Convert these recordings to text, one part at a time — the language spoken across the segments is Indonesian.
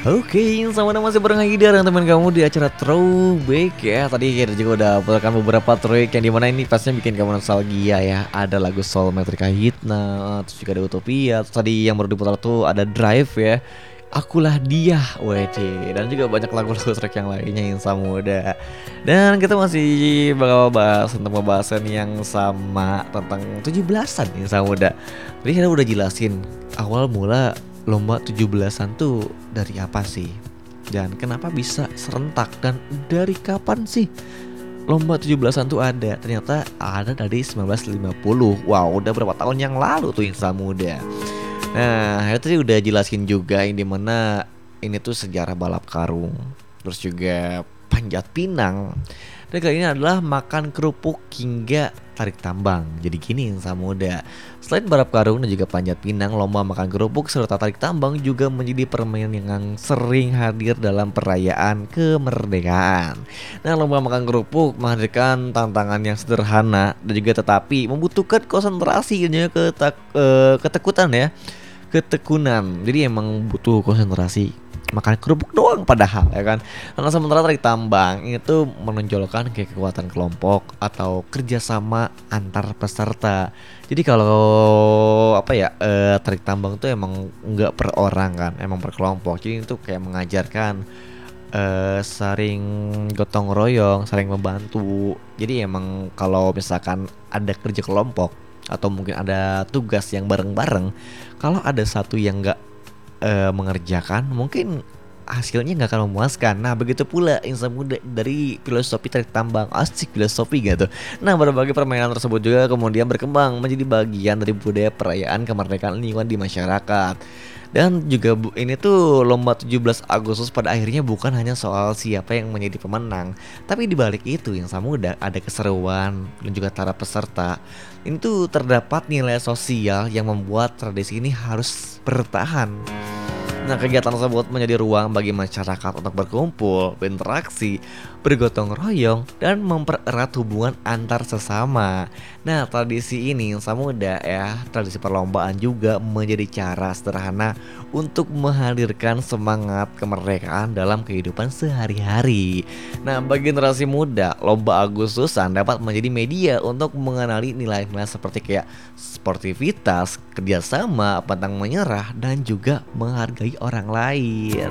Oke, sama masih bareng Haidar dan teman kamu di acara Throwback ya. Tadi kita juga udah putarkan beberapa track yang dimana ini pastinya bikin kamu nostalgia ya. Ada lagu Soul Metrika Hitna, terus juga ada Utopia. Terus tadi yang baru diputar tuh ada Drive ya. Akulah dia, WC. Dan juga banyak lagu-lagu track yang lainnya yang sama muda. Dan kita masih bakal bahas tentang pembahasan yang sama tentang 17-an yang sama muda. Tadi kita udah jelasin awal mula lomba 17-an tuh dari apa sih? Dan kenapa bisa serentak? Dan dari kapan sih lomba 17-an tuh ada? Ternyata ada dari 1950. Wow, udah berapa tahun yang lalu tuh Insan Muda. Nah, itu tadi udah jelasin juga yang dimana ini tuh sejarah balap karung. Terus juga panjat pinang. Dan kali ini adalah makan kerupuk hingga tarik tambang. Jadi gini Insan Muda, selain balap karung dan juga panjat pinang, lomba makan kerupuk serta tarik tambang juga menjadi permainan yang sering hadir dalam perayaan kemerdekaan. Nah, lomba makan kerupuk menghadirkan tantangan yang sederhana dan juga tetapi membutuhkan konsentrasi dan juga ketekunan. Jadi emang butuh konsentrasi makan kerupuk doang padahal ya kan. Karena sementara tarik tambang itu menonjolkan kayak kekuatan kelompok atau kerjasama antar peserta. Jadi kalau tarik tambang tuh emang nggak per orang kan, emang per kelompok. Jadi itu kayak mengajarkan saling gotong royong, saling membantu. Jadi emang kalau misalkan ada kerja kelompok atau mungkin ada tugas yang bareng-bareng, kalau ada satu yang nggak mengerjakan, mungkin hasilnya nggak akan memuaskan. Nah, begitu pula Insan Muda dari filosofi tarik tambang. Asik filosofi gitu. Nah, berbagai permainan tersebut juga kemudian berkembang menjadi bagian dari budaya perayaan kemerdekaan lingkungan di masyarakat. Dan juga ini tuh lomba 17 Agustus pada akhirnya bukan hanya soal siapa yang menjadi pemenang, tapi di balik itu Insan Muda ada keseruan dan juga para peserta. Ini tuh terdapat nilai sosial yang membuat tradisi ini harus bertahan. Nah, kegiatan tersebut menjadi ruang bagi masyarakat untuk berkumpul, berinteraksi, bergotong royong, dan mempererat hubungan antar sesama. Nah, tradisi ini Insan Muda ya, tradisi perlombaan juga menjadi cara sederhana untuk menghadirkan semangat kemerdekaan dalam kehidupan sehari-hari. Nah, bagi generasi muda, lomba Agustusan dapat menjadi media untuk mengenali nilai-nilai seperti kayak sportivitas, kerjasama, pantang menyerah, dan juga menghargai orang lain.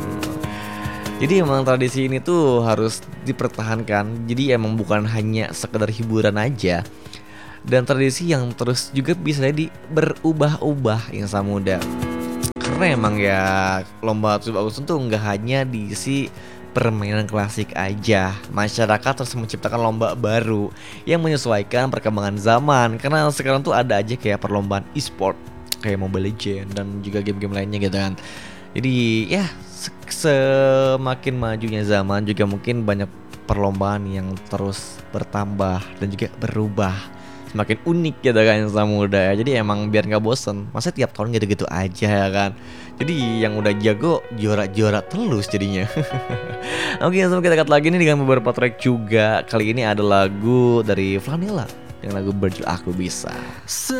Jadi emang tradisi ini tuh harus dipertahankan. Jadi emang bukan hanya sekedar hiburan aja. Dan tradisi yang terus juga bisa jadi berubah-ubah Insan Muda. Karena emang ya lomba 17 Agustus tuh nggak hanya diisi permainan klasik aja. Masyarakat terus menciptakan lomba baru yang menyesuaikan perkembangan zaman. Karena sekarang tuh ada aja kayak perlombaan e-sport, kayak Mobile Legends dan juga game-game lainnya gitu kan. Jadi ya semakin majunya zaman juga mungkin banyak perlombaan yang terus bertambah dan juga berubah, semakin unik gitu kan Insan Muda ya. Jadi emang biar gak bosen, masa tiap tahun gitu-gitu aja ya kan. Jadi yang udah jago juara-juara terus jadinya. Oke, langsung kita cut lagi nih dengan beberapa track juga. Kali ini ada lagu dari Vanilla yang lagu berjudul Aku Bisa.